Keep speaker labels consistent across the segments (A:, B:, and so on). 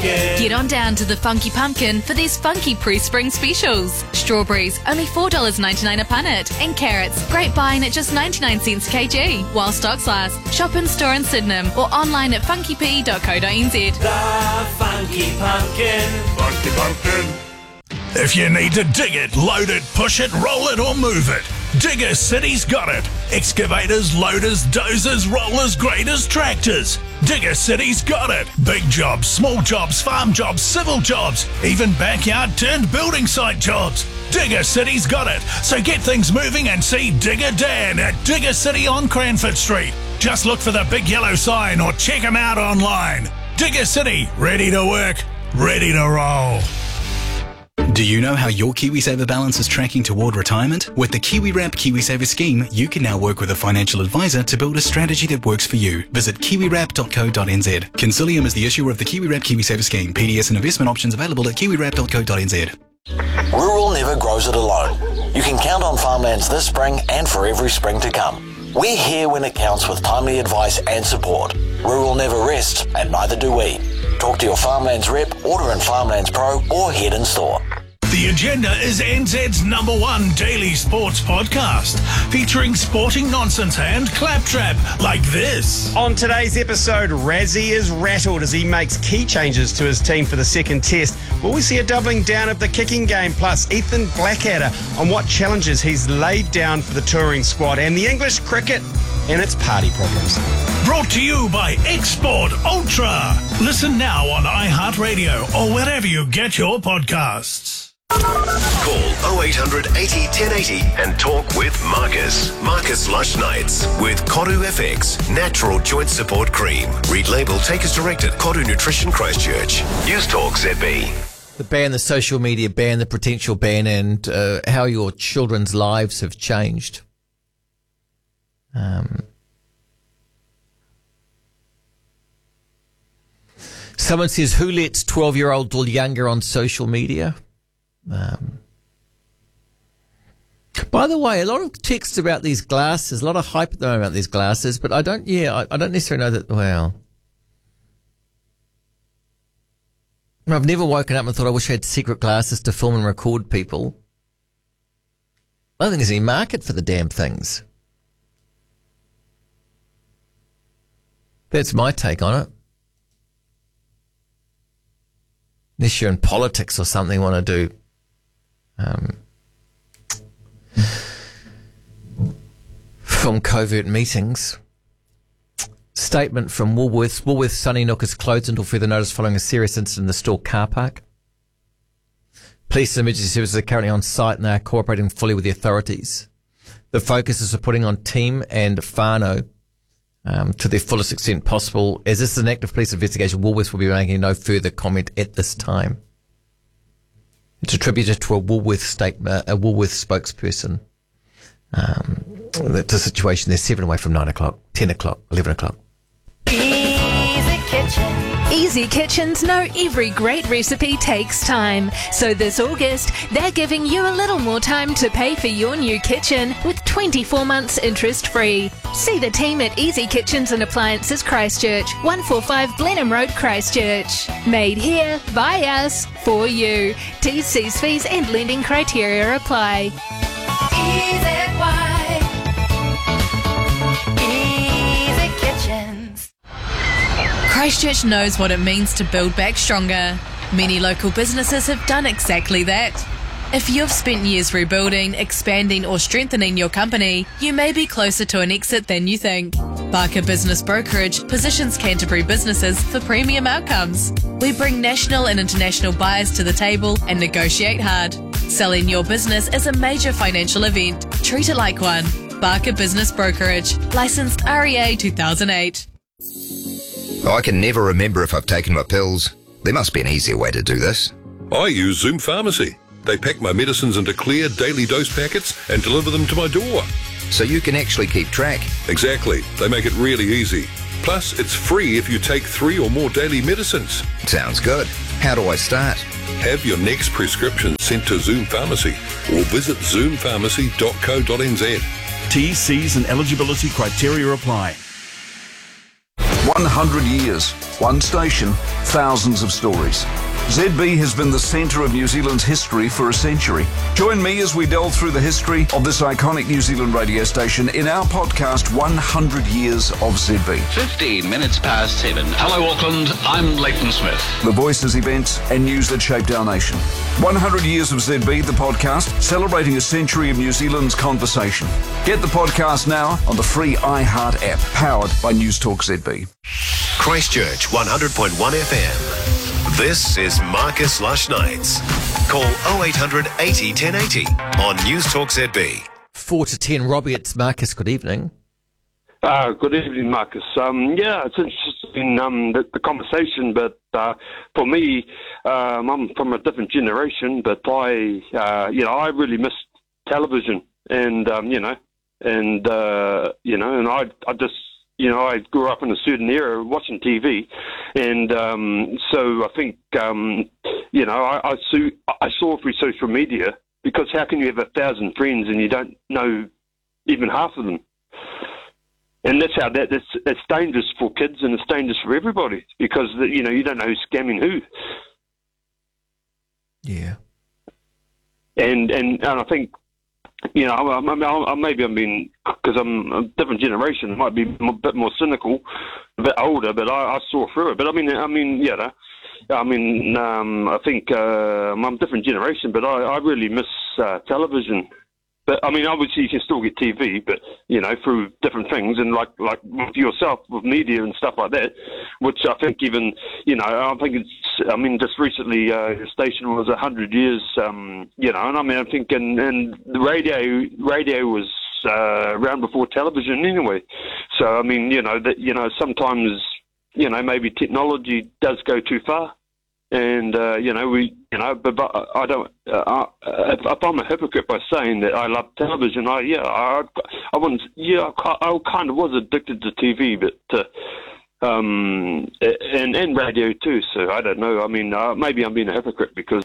A: Pumpkin.
B: Get on down to the Funky Pumpkin for these funky pre-spring specials. Strawberries, only $4.99 a punnet. And carrots, great buying at just 99 cents a kg. While stocks last, shop in store in Sydenham or online at funkyp.co.nz.
A: The Funky Pumpkin.
C: Funky Pumpkin. If you need to dig it, load it, push it, roll it or move it, Digger City's got it. Excavators, loaders, dozers, rollers, graders, tractors. Digger City's got it. Big jobs, small jobs, farm jobs, civil jobs, even backyard turned building site jobs. Digger City's got it. So get things moving and see Digger Dan at Digger City on Cranford Street. Just look for the big yellow sign or check him out online. Digger City, ready to work, ready to roll.
D: Do you know how your KiwiSaver balance is tracking toward retirement? With the KiwiWrap KiwiSaver scheme, you can now work with a financial advisor to build a strategy that works for you. Visit kiwiwrap.co.nz. Consilium is the issuer of the KiwiWrap KiwiSaver scheme. PDS and investment options available at kiwiwrap.co.nz.
E: Rural never grows it alone. You can count on Farmlands this spring and for every spring to come. We're here when it counts with timely advice and support. Rural never rests, and neither do we. Talk to your Farmlands rep, order in Farmlands Pro, or head in store.
C: The Agenda is NZ's #1 daily sports podcast, featuring sporting nonsense and claptrap like this.
F: On today's episode, Razzie is rattled as he makes key changes to his team for the second test. Will we see a doubling down of the kicking game? Plus, Ethan Blackadder on what challenges he's laid down for the touring squad, and the English cricket and its party problems.
C: Brought to you by Export Ultra. Listen now on iHeartRadio or wherever you get your podcasts.
G: Call 0800 80 1080 and talk with Marcus. Marcus Lush Nights with Koru FX Natural Joint Support Cream. Read label, take as directed. Koru Nutrition Christchurch. News Talk ZB.
H: The ban, the social media ban, the potential ban, and how your children's lives have changed. Someone says, who lets 12-year-olds or younger on social media? By the way, a lot of text about these glasses, a lot of hype at the moment about these glasses, but I don't necessarily know that, well, I've never woken up and thought I wish I had secret glasses to film and record people. I don't think there's any market for the damn things. That's my take on it. Unless you're in politics or something, want to do film covert meetings. Statement from Woolworths. Woolworths Sunnyside is closed until further notice following a serious incident in the store car park. Police and emergency services are currently on site and they are cooperating fully with the authorities. The focus is on putting on team and whānau to their fullest extent possible. As this is an active police investigation, Woolworths will be making no further comment at this time. It's attributed to a Woolworths spokesperson. That's a situation. They're 7 away from 9 o'clock, 10 o'clock, 11 o'clock.
B: Easy Kitchen. Easy Kitchens know every great recipe takes time. So this August, they're giving you a little more time to pay for your new kitchen with 24 months interest-free. See the team at Easy Kitchens and Appliances Christchurch, 145 Blenheim Road, Christchurch. Made here, by us, for you. T's, C's, fees and lending criteria apply. Easy Kitchens. Christchurch knows what it means to build back stronger. Many local businesses have done exactly that. If you've spent years rebuilding, expanding or strengthening your company, you may be closer to an exit than you think. Barker Business Brokerage positions Canterbury businesses for premium outcomes. We bring national and international buyers to the table and negotiate hard. Selling your business is a major financial event. Treat it like one. Barker Business Brokerage. Licensed REA 2008.
I: I can never remember if I've taken my pills. There must be an easier way to do this.
J: I use Zoom Pharmacy. They pack my medicines into clear daily dose packets and deliver them to my door.
I: So you can actually keep track?
J: Exactly. They make it really easy. Plus, it's free if you take 3 or more daily medicines.
I: Sounds good. How do I start?
J: Have your next prescription sent to Zoom Pharmacy or visit zoompharmacy.co.nz.
K: T's, C's and eligibility criteria apply. 100 years, one station, thousands of stories. ZB has been the centre of New Zealand's history for a century. Join me as we delve through the history of this iconic New Zealand radio station in our podcast, 100 Years of ZB.
L: 15 minutes past 7. Hello, Auckland. I'm Leighton Smith.
K: The voices, events and news that shaped our nation. 100 Years of ZB, the podcast, celebrating a century of New Zealand's conversation. Get the podcast now on the free iHeart app, powered by News Talk ZB.
G: Christchurch 100.1 FM. This is Marcus Lush Nights. Call 0800 80 1080 on News Talk ZB.
H: 4 to 10, Robbie, it's Marcus. Good evening.
M: Good evening, Marcus. It's interesting, the conversation, but for me, I'm from a different generation, but I really miss television, and I just, I grew up in a certain era watching TV, and so I think, I saw through social media, because how can you have 1,000 friends and you don't know even half of them? And that's how it's dangerous for kids, and it's dangerous for everybody, because you don't know who's scamming who.
H: Yeah.
M: And I think, maybe I'm being, because I'm a different generation, I might be a bit more cynical, a bit older, but I saw through it. But I think I'm a different generation, but I really miss television. But obviously you can still get TV, but through different things, and like with yourself with media and stuff like that, which I think even just recently the station was 100 years, and I think and the radio was around before television anyway. So sometimes maybe technology does go too far. And but I don't. If I'm a hypocrite by saying that I love television, I wouldn't. I kind of was addicted to TV, but and radio too. So I don't know. Maybe I'm being a hypocrite because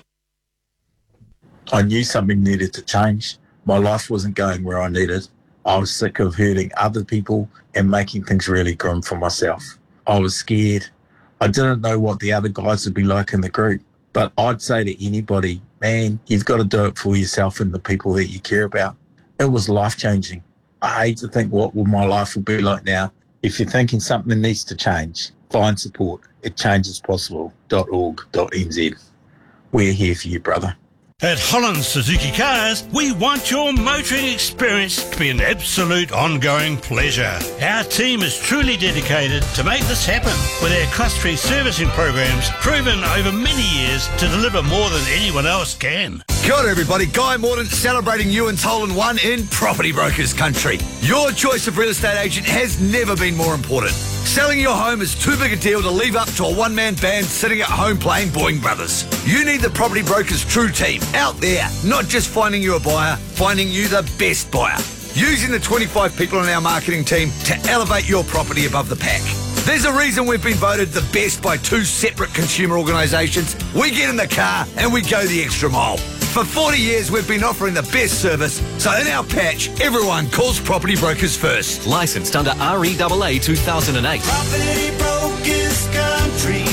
N: I knew something needed to change. My life wasn't going where I needed. I was sick of hurting other people and making things really grim for myself. I was scared. I didn't know what the other guys would be like in the group, but I'd say to anybody, man, you've got to do it for yourself and the people that you care about. It was life-changing. I hate to think what my life will be like now. If you're thinking something needs to change, find support at changespossible.org.nz. We're here for you, brother.
C: At Holland Suzuki Cars, we want your motoring experience to be an absolute ongoing pleasure. Our team is truly dedicated to make this happen with our cost-free servicing programs proven over many years to deliver more than anyone else can.
O: Kia ora everybody, Guy Morden celebrating you and Tolan 1 in Property Brokers Country. Your choice of real estate agent has never been more important. Selling your home is too big a deal to leave up to a one-man band sitting at home playing Boeing Brothers. You need the Property Brokers True Team out there, not just finding you a buyer, finding you the best buyer. Using the 25 people on our marketing team to elevate your property above the pack. There's a reason we've been voted the best by 2 separate consumer organisations. We get in the car and we go the extra mile. For 40 years, we've been offering the best service, so in our patch, everyone calls Property Brokers first.
P: Licensed under REAA 2008.
A: Property Brokers Country.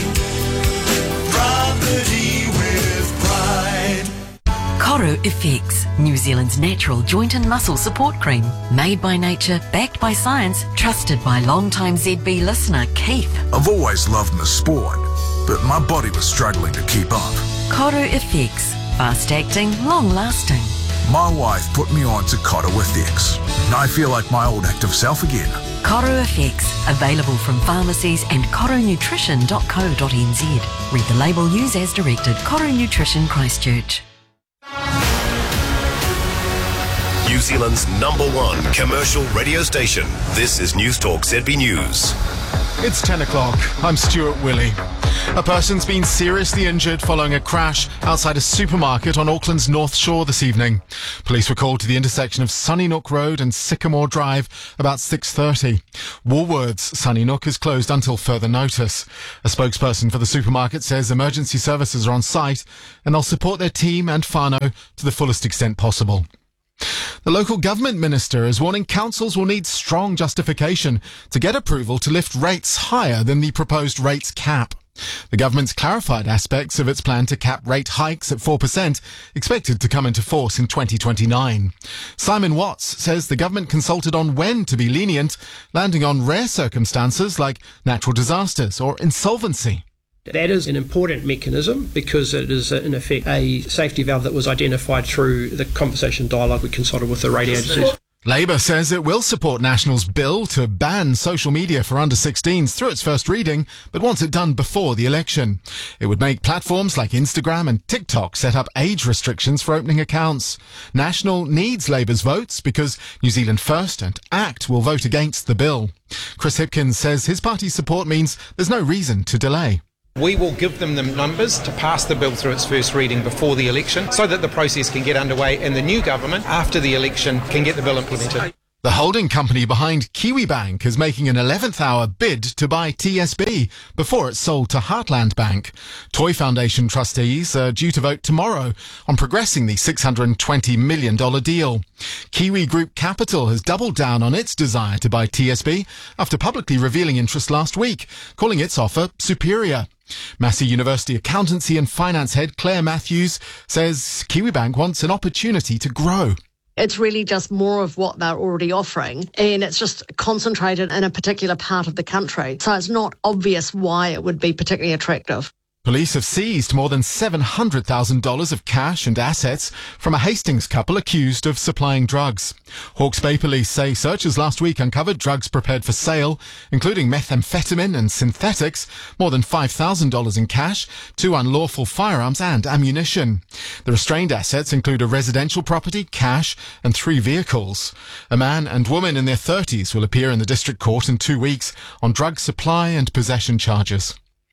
A: Property with pride.
Q: Koru FX, New Zealand's natural joint and muscle support cream. Made by nature, backed by science, trusted by long-time ZB listener Keith.
R: I've always loved my sport, but my body was struggling to keep up.
Q: Koru FX. Fast-acting, long-lasting.
R: My wife put me on to Koru FX, and I feel like my old active self again.
Q: Koru FX, available from pharmacies and korunutrition.co.nz. Read the label, use as directed. Koru Nutrition Christchurch.
G: New Zealand's #1 commercial radio station. This is News Talk ZB News.
S: It's 10 o'clock. I'm Stuart Willey. A person's been seriously injured following a crash outside a supermarket on Auckland's North Shore this evening. Police were called to the intersection of Sunnysnook Road and Sycamore Drive about 6:30. Woolworths Sunnysnook is closed until further notice. A spokesperson for the supermarket says emergency services are on site and they'll support their team and whānau to the fullest extent possible. The local government minister is warning councils will need strong justification to get approval to lift rates higher than the proposed rates cap. The government's clarified aspects of its plan to cap rate hikes at 4%, expected to come into force in 2029. Simon Watts says the government consulted on when to be lenient, landing on rare circumstances like natural disasters or insolvency.
T: That is an important mechanism because it is, in effect, a safety valve that was identified through the conversation dialogue we consulted with the radio agencies.
S: Labour says it will support National's bill to ban social media for under-16s through its first reading, but wants it done before the election. It would make platforms like Instagram and TikTok set up age restrictions for opening accounts. National needs Labour's votes because New Zealand First and ACT will vote against the bill. Chris Hipkins says his party's support means there's no reason to delay.
U: We will give them the numbers to pass the bill through its first reading before the election so that the process can get underway and the new government, after the election, can get the bill implemented.
S: The holding company behind Kiwibank is making an 11th hour bid to buy TSB before it's sold to Heartland Bank. Toy Foundation trustees are due to vote tomorrow on progressing the $620 million deal. Kiwi Group Capital has doubled down on its desire to buy TSB after publicly revealing interest last week, calling its offer superior. Massey University accountancy and finance head Claire Matthews says Kiwibank wants an opportunity to grow.
V: It's really just more of what they're already offering, and it's just concentrated in a particular part of the country. So it's not obvious why it would be particularly attractive.
S: Police have seized more than $700,000 of cash and assets from a Hastings couple accused of supplying drugs. Hawke's Bay police say searchers last week uncovered drugs prepared for sale, including methamphetamine and synthetics, more than $5,000 in cash, 2 unlawful firearms and ammunition. The restrained assets include a residential property, cash and 3 vehicles. A man and woman in their 30s will appear in the district court in 2 weeks on drug supply and possession charges.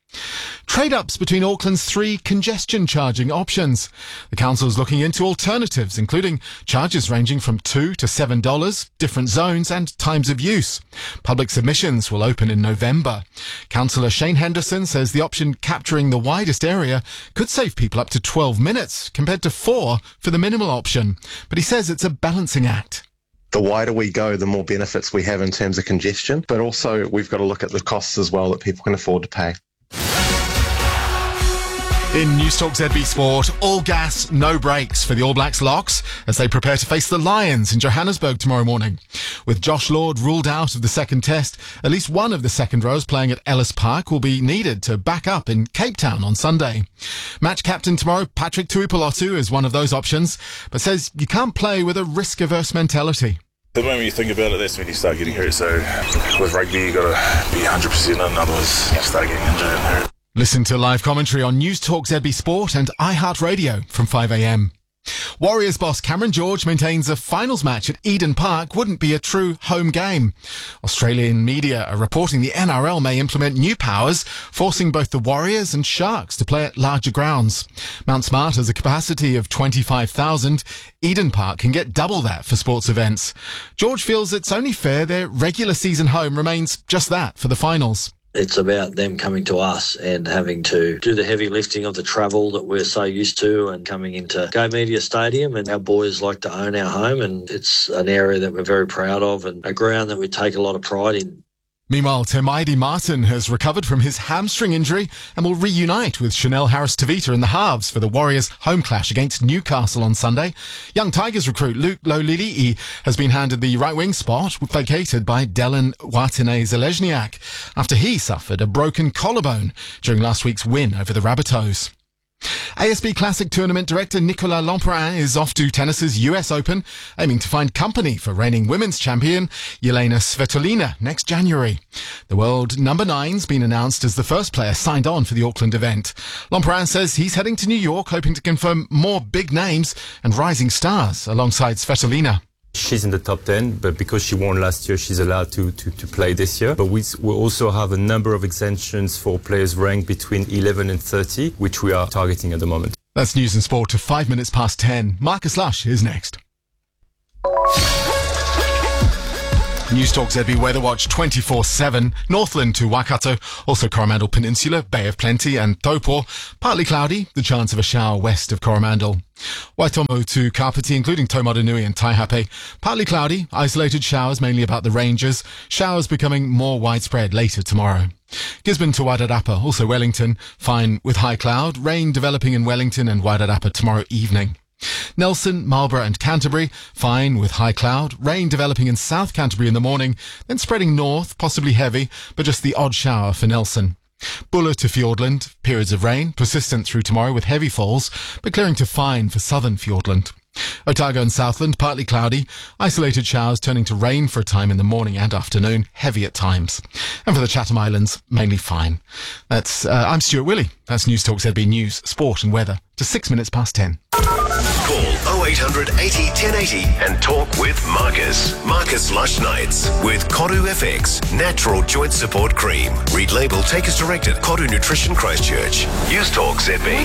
S: Trade-ups between Auckland's 3 congestion charging options. The council is looking into alternatives, including charges ranging from $2 to $7, different zones and times of use. Public submissions will open in November. Councillor Shane Henderson says the option capturing the widest area could save people up to 12 minutes, compared to 4 for the minimal option. But he says it's a balancing act.
W: The wider we go, the more benefits we have in terms of congestion, but also we've got to look at the costs as well that people can afford to pay.
S: In Newstalk ZB Sport, all gas, no brakes for the All Blacks locks as they prepare to face the Lions in Johannesburg tomorrow morning. With Josh Lord ruled out of the second test, at least one of the second rows playing at Ellis Park will be needed to back up in Cape Town on Sunday. Match captain tomorrow, Patrick Tuipulotu, is one of those options, but says you can't play with a risk-averse mentality.
X: The moment you think about it, that's when you start getting hurt. So with rugby, you got to be 100% in, otherwise you start getting injured and hurt.
S: Listen to live commentary on Newstalk ZB Sport and iHeartRadio from 5 a.m. Warriors boss Cameron George maintains a finals match at Eden Park wouldn't be a true home game. Australian media are reporting the NRL may implement new powers, forcing both the Warriors and Sharks to play at larger grounds. Mount Smart has a capacity of 25,000. Eden Park can get double that for sports events. George feels it's only fair their regular season home remains just that for the finals.
Y: It's about them coming to us and having to do the heavy lifting of the travel that we're so used to and coming into Go Media Stadium. And our boys like to own our home, and it's an area that we're very proud of and a ground that we take a lot of pride in.
S: Meanwhile, Temaidi Martin has recovered from his hamstring injury and will reunite with Chanel Harris-Tavita in the halves for the Warriors' home clash against Newcastle on Sunday. Young Tigers recruit Luke Lolili'i has been handed the right-wing spot, vacated by Delan Watene-Zelezniak, after he suffered a broken collarbone during last week's win over the Rabbitohs. ASB Classic Tournament director Nicolas Lemperin is off to tennis's US Open, aiming to find company for reigning women's champion Yelena Svitolina next January. The world number 9's been announced as the first player signed on for the Auckland event. Lemperin says he's heading to New York, hoping to confirm more big names and rising stars alongside Svitolina.
Z: She's in the top 10, but because she won last year, she's allowed to play this year. But we also have a number of exemptions for players ranked between 11 and 30, which we are targeting at the moment.
S: That's news and sport to 5 minutes past 10. Marcus Lush is next. Newstalk ZB Weather Watch 24/7. Northland to Waikato, also Coromandel Peninsula, Bay of Plenty and Taupo. Partly cloudy, the chance of a shower west of Coromandel. Waitomo to Kapiti, including Taumarunui and Taihape. Partly cloudy, isolated showers mainly about the ranges. Showers becoming more widespread later tomorrow. Gisborne to Wairarapa, also Wellington, fine with high cloud. Rain developing in Wellington and Wairarapa tomorrow evening. Nelson, Marlborough and Canterbury, fine with high cloud. Rain developing in South Canterbury in the morning, then spreading north, possibly heavy, but just the odd shower for Nelson. Buller to Fiordland, periods of rain, persistent through tomorrow with heavy falls, but clearing to fine for southern Fiordland. Otago and Southland, partly cloudy, isolated showers turning to rain for a time in the morning and afternoon, heavy at times. And for the Chatham Islands, mainly fine. I'm Stuart Willey. That's Newstalk ZB News, Sport and Weather, to 6 minutes past 10.
G: Call 0800 80 1080 and talk with Marcus. Marcus Lush Nights with Koru FX Natural Joint Support Cream. Read label, take as directed. Koru Nutrition Christchurch. Newstalk ZB.